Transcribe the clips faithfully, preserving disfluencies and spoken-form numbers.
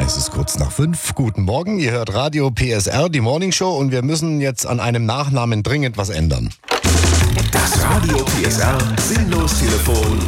Es ist kurz nach fünf. Guten Morgen, ihr hört Radio P S R, die Morning Show, und wir müssen jetzt an einem Nachnamen dringend was ändern. Das Radio P S R Sinnlos-Telefon.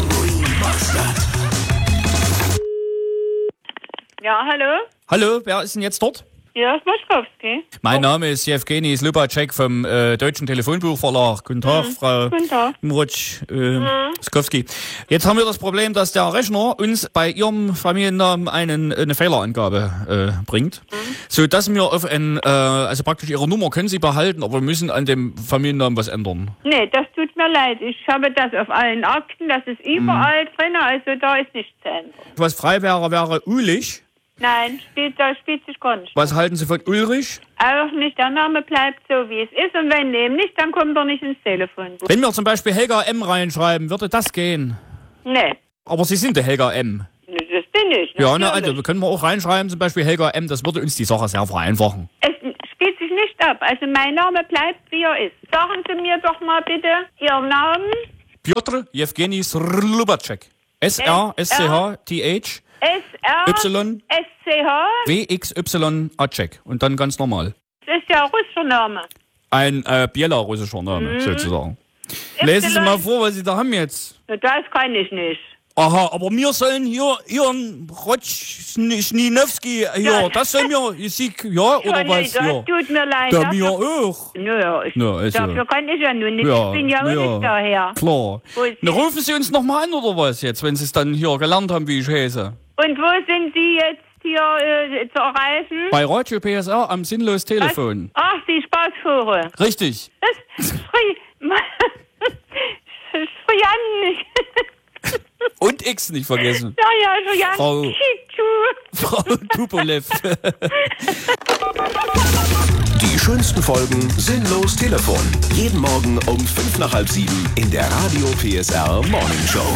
Ja, hallo? Hallo, wer ist denn jetzt dort? Hier ist Moschkowski. Mein Name ist Jewgeni Slupacek vom äh, Deutschen Telefonbuchverlag. Guten Tag, Mhm. Frau Guten Tag. Mrutsch, äh, Mhm. Skowski. Jetzt haben wir das Problem, dass der Rechner uns bei Ihrem Familiennamen einen, eine Fehlerangabe äh, bringt, mhm. so dass wir auf ein, äh, also praktisch Ihre Nummer können Sie behalten, aber wir müssen an dem Familiennamen was ändern. Nee, das tut mir leid. Ich habe das auf allen Akten, das ist überall mhm. drin, also da ist nichts zu ändern. Was frei wäre, wäre Ulich. Nein, spielt, da spielt sich gar nicht. Was halten Sie von Ulrich? Auch nicht, der Name bleibt so, wie es ist, und wenn dem nicht, dann kommt er nicht ins Telefonbuch. Wenn wir zum Beispiel Helga M. reinschreiben, würde das gehen? Nee. Aber Sie sind der Helga M. Nee, das bin ich. Ja, ne, also können wir auch reinschreiben, zum Beispiel Helga M., das würde uns die Sache sehr vereinfachen. Es spielt sich nicht ab, also mein Name bleibt, wie er ist. Sagen Sie mir doch mal bitte Ihren Namen. Piotr Jewgeni Slupacek. S R S C H T H S R Y S C H W X Y Acek. Und dann ganz normal. Das ist ja ein russischer Name. Ein äh, belarussischer Name, mhm. sozusagen. Lesen Sie mal vor, was Sie da haben jetzt. Das kann ich nicht. Aha, aber wir sollen hier, hier ein Rotschninowski, hier, ja, das sollen wir, Sie, ja, oder ja, was? Das ja. tut mir leid. Ja, mir auch. Naja, ich, ja, also. dafür kann ich ja nur nicht. Ja, ich bin ja auch ja, nicht daher. Klar. Na, rufen Sie uns nochmal an, oder was jetzt, wenn Sie es dann hier gelernt haben, wie ich heiße? Und wo sind Sie jetzt hier äh, zu erreichen? Bei Radio P S R am Sinnlos-Telefon. Ach, die Spaßfuhre. Richtig. Das ist früh. Frian nicht. Und X nicht vergessen. Ja, ja, Frian. Frau, Chichu. Frau Tupolev. Die schönsten Folgen Sinnlos Telefon. Jeden Morgen um fünf nach halb sieben in der Radio P S R Morning Show.